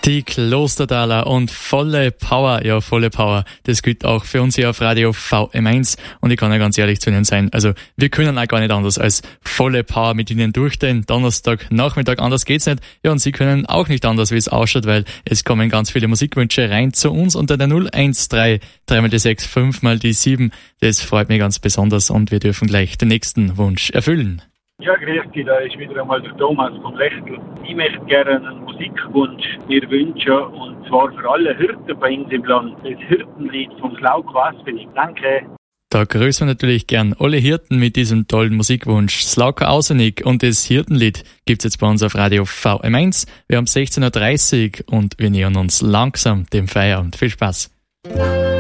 Die Klostertaler und volle Power, ja volle Power, das gilt auch für uns hier auf Radio VM1 und ich kann ja ganz ehrlich zu Ihnen sein, also wir können auch gar nicht anders als volle Power mit Ihnen durch den Donnerstagnachmittag, anders geht's nicht, ja und Sie können auch nicht anders, wie es ausschaut, weil es kommen ganz viele Musikwünsche rein zu uns unter der 013 3 mal die 6 5 mal die 7, das freut mich ganz besonders und wir dürfen gleich den nächsten Wunsch erfüllen. Ja, grüß dich, da ist wieder einmal der Thomas vom Lechtel. Ich möchte gerne einen Musikwunsch mir wünschen, und zwar für alle Hirten bei uns im Land. Das Hirtenlied vom Slauko Aspinning. Danke. Da grüßen wir natürlich gern alle Hirten mit diesem tollen Musikwunsch. Slauko Ausenig und das Hirtenlied gibt's jetzt bei uns auf Radio VM1. Wir haben 16.30 Uhr und wir nähern uns langsam dem Feierabend. Viel Spaß.